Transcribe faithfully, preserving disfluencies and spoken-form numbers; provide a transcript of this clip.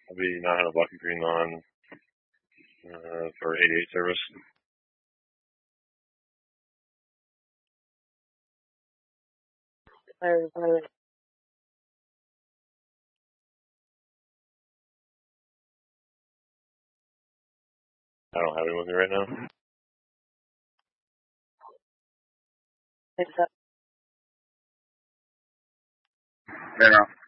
I'll be nine hundred Bucket Green on uh, for eighty-eight service. Fire, fire. I don't have it with me right now. It's up. Right now.